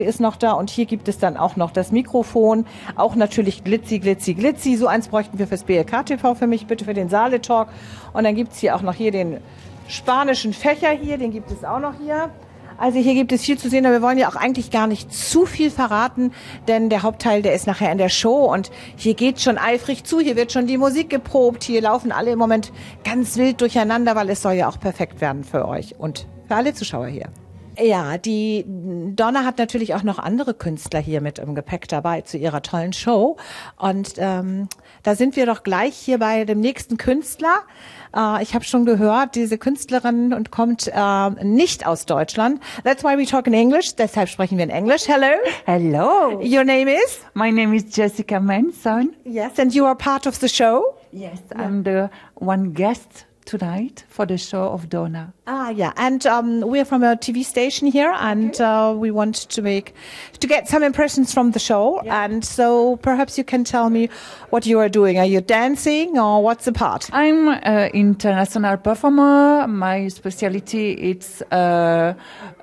ist noch da und hier gibt es dann auch noch das Mikrofon, auch natürlich glitzy, glitzy, glitzy. So eins bräuchten wir fürs BLK TV für mich, bitte für den Saale-Talk. Und dann gibt es hier auch noch hier den spanischen Fächer hier, den gibt es auch noch hier. Also hier gibt es viel zu sehen, aber wir wollen ja auch eigentlich gar nicht zu viel verraten, denn der Hauptteil, der ist nachher in der Show und hier geht schon eifrig zu, hier wird schon die Musik geprobt, hier laufen alle im Moment ganz wild durcheinander, weil es soll ja auch perfekt werden für euch und für alle Zuschauer hier. Ja, die Donna hat natürlich auch noch andere Künstler hier mit im Gepäck dabei zu ihrer tollen Show. Und da sind wir doch gleich hier bei dem nächsten Künstler. Ich habe schon gehört, diese Künstlerin und kommt nicht aus Deutschland. That's why we talk in English. Deshalb sprechen wir in Englisch. Hello. Hello. Your name is? My name is Jessica Manson. Yes, and you are part of the show? Yes, I'm the one guest tonight for the show of Donna. Yeah, and we're from a TV station here, and we want to get some impressions from the show. Yeah. And so perhaps you can tell me what you are doing. Are you dancing, or what's the part? I'm an international performer. My specialty is a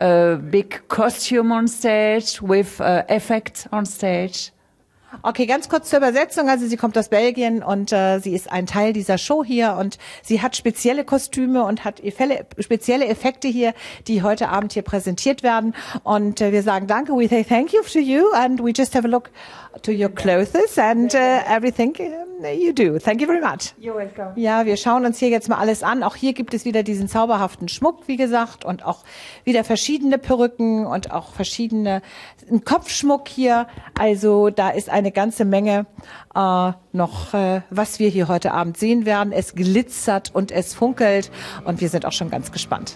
big costume on stage with effects on stage. Okay, ganz kurz zur Übersetzung. Also sie kommt aus Belgien und sie ist ein Teil dieser Show hier und sie hat spezielle Kostüme und hat spezielle Effekte hier, die heute Abend hier präsentiert werden. Und wir sagen danke, we say thank you to you and we just have a look to your clothes and everything you do. Thank you very much. You're welcome. Ja, wir schauen uns hier jetzt mal alles an. Auch hier gibt es wieder diesen zauberhaften Schmuck, wie gesagt, und auch wieder verschiedene Perücken und auch verschiedene Kopfschmuck hier. Also da ist eine ganze Menge noch, was wir hier heute Abend sehen werden. Es glitzert und es funkelt und wir sind auch schon ganz gespannt.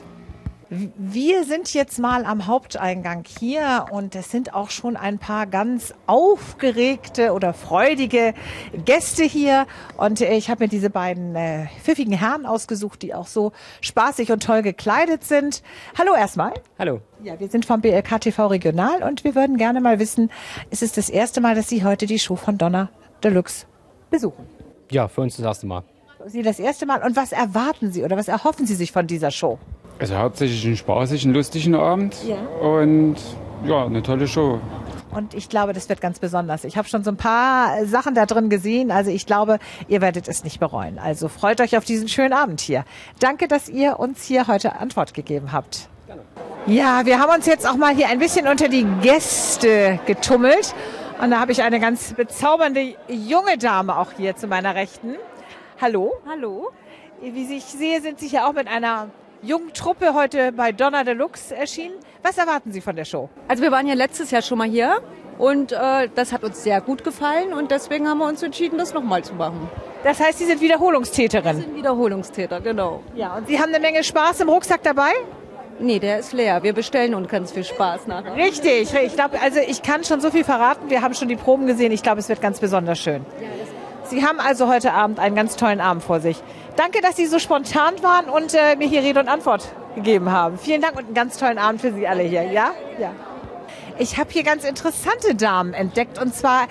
Wir sind jetzt mal am Haupteingang hier und es sind auch schon ein paar ganz aufgeregte oder freudige Gäste hier und ich habe mir diese beiden pfiffigen Herren ausgesucht, die auch so spaßig und toll gekleidet sind. Hallo erstmal. Hallo. Ja, wir sind vom BLK TV Regional und wir würden gerne mal wissen, ist es das erste Mal, dass Sie heute die Show von Donna Deluxe besuchen? Ja, für uns das erste Mal. Sie das erste Mal und was erwarten Sie oder was erhoffen Sie sich von dieser Show? Also hauptsächlich einen spaßigen, lustigen Abend und ja, eine tolle Show. Und ich glaube, das wird ganz besonders. Ich habe schon so ein paar Sachen da drin gesehen. Also ich glaube, ihr werdet es nicht bereuen. Also freut euch auf diesen schönen Abend hier. Danke, dass ihr uns hier heute Antwort gegeben habt. Gerne. Ja, wir haben uns jetzt auch mal hier ein bisschen unter die Gäste getummelt. Und da habe ich eine ganz bezaubernde junge Dame auch hier zu meiner Rechten. Hallo. Hallo. Wie ich sehe, sind Sie hier auch mit einer jungen Truppe heute bei Donna Deluxe erschienen. Was erwarten Sie von der Show? Also wir waren ja letztes Jahr schon mal hier und das hat uns sehr gut gefallen und deswegen haben wir uns entschieden, das nochmal zu machen. Das heißt, Sie sind Wiederholungstäterin? Wir sind Wiederholungstäter, genau. Ja, und Sie haben eine Menge Spaß im Rucksack dabei? Nee, der ist leer. Wir bestellen uns ganz viel Spaß nachher. Richtig. Ich glaube, also ich kann schon so viel verraten. Wir haben schon die Proben gesehen. Ich glaube, es wird ganz besonders schön. Ja, Sie haben also heute Abend einen ganz tollen Abend vor sich. Danke, dass Sie so spontan waren und mir hier Rede und Antwort gegeben haben. Vielen Dank und einen ganz tollen Abend für Sie alle hier. Ja? Ja. Ich habe hier ganz interessante Damen entdeckt und zwar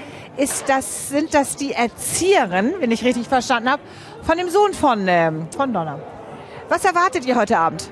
sind das die Erzieherinnen, wenn ich richtig verstanden habe, von dem Sohn von Donna. Was erwartet ihr heute Abend?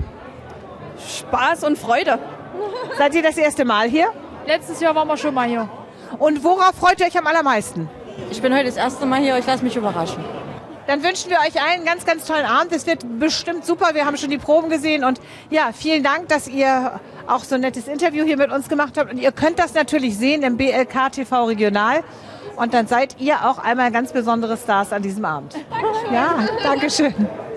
Spaß und Freude. Seid ihr das erste Mal hier? Letztes Jahr waren wir schon mal hier. Und worauf freut ihr euch am allermeisten? Ich bin heute das erste Mal hier, ich lasse mich überraschen. Dann wünschen wir euch allen einen ganz, ganz tollen Abend. Es wird bestimmt super. Wir haben schon die Proben gesehen. Und ja, vielen Dank, dass ihr auch so ein nettes Interview hier mit uns gemacht habt. Und ihr könnt das natürlich sehen im BLK TV Regional. Und dann seid ihr auch einmal ganz besondere Stars an diesem Abend. Dankeschön. Ja, Dankeschön.